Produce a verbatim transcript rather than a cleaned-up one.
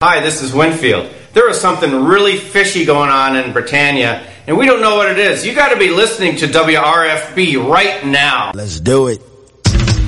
Hi, this is Winfield. There is something really fishy going on in Britannia, and we don't know what it is. You got to be listening to W R F B right now. Let's do it.